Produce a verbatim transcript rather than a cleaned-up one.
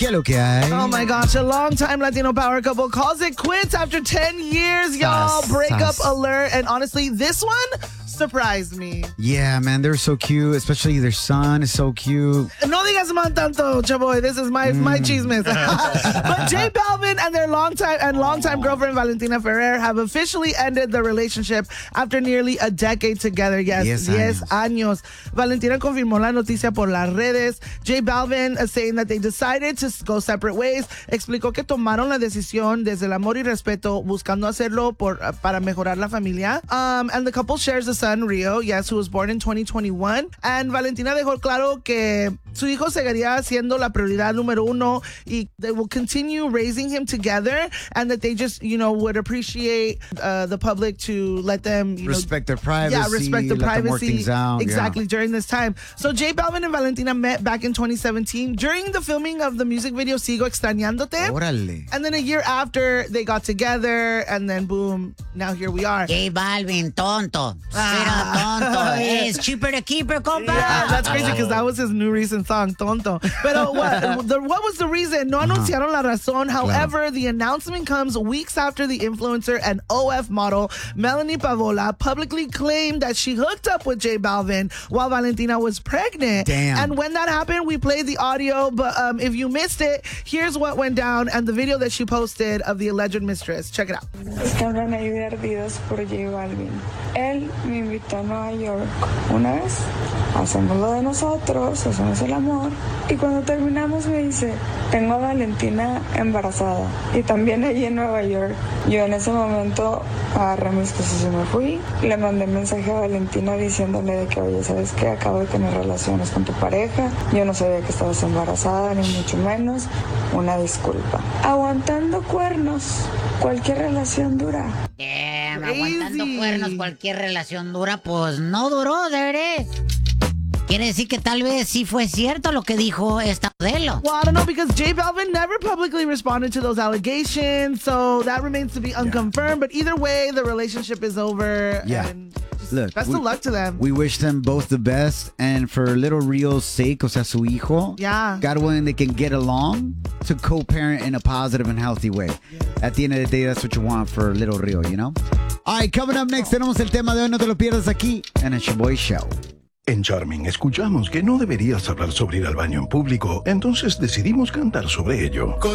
¿Qué es lo que hay? Oh my gosh, a long-time Latino power couple calls it quits after ten years, y'all. Sas, Breakup sas. alert. And honestly, this one surprised me. Yeah, man, they're so cute. Especially their son is so cute. No digas más tanto, Chaboy. This is my my chismes. But J Balvin and their longtime and longtime girlfriend Valentina Ferrer have officially ended their relationship after nearly a decade together. Yes, Diez diez años. años. Valentina confirmó la noticia por las redes. J Balvin uh, saying that they decided to go separate ways. Explicó que tomaron la decisión desde el amor y respeto, buscando hacerlo por uh, para mejorar la familia. Um, and the couple shares a son, Rio, yes, who was born in twenty twenty-one. And Valentina dejó claro que su hijo seguiría siendo la prioridad número uno y they will continue raising him together, and that they just, you know, would appreciate uh, the public to let them, you Respect know, their privacy. yeah, respect the let privacy. them work things out. Exactly, during this time. So J Balvin and Valentina met back in twenty seventeen during the filming of the music video Sigo Extrañándote. Yeah. Órale. And then a year after, they got together, and then boom, now here we are. J Balvin, tonto. Straight up tonto. It's cheaper to keep her, compa. Yeah, that's crazy because that was his new recent song, Tonto. But what, the, what was the reason? No anunciaron la razón. However, the announcement comes weeks after the influencer and O F model Melanie Pavola publicly claimed that she hooked up with J Balvin while Valentina was pregnant. Damn. And when that happened, we played the audio. But um, if you missed it, here's what went down and the video that she posted of the alleged mistress. Check it out. Estaban ahí de ardidos por J Balvin. Él me invitó a Nueva York una vez, hacemos lo de nosotros, hacemos el amor, y cuando terminamos me dice, tengo a Valentina embarazada, y también allí en Nueva York. Yo en ese momento agarré mis cosas y me fui, le mandé mensaje a Valentina diciéndole de que, oye, ¿sabes qué? Acabo de tener relaciones con tu pareja, yo no sabía que estabas embarazada, ni mucho menos, una disculpa. Aguantando cuernos, cualquier relación dura. Damn, Crazy. aguantando cuernos, cualquier relación dura, pues no duró, de verdad. Quiere decir que tal vez sí fue cierto lo que dijo esta modelo. Well, I don't know, because J Balvin never publicly responded to those allegations, so that remains to be unconfirmed. But either way, the relationship is over. Yeah. And just Look, best we, of luck to them. We wish them both the best, and for little Rio's sake, o sea, su hijo, Yeah. God willing, they can get along to co-parent in a positive and healthy way. At the end of the day, that's what you want for little Rio, you know? All right, coming up next, tenemos el tema de hoy, no te lo pierdas aquí en el Shaboy Show. En Charming escuchamos que no deberías hablar sobre ir al baño en público, entonces decidimos cantar sobre ello.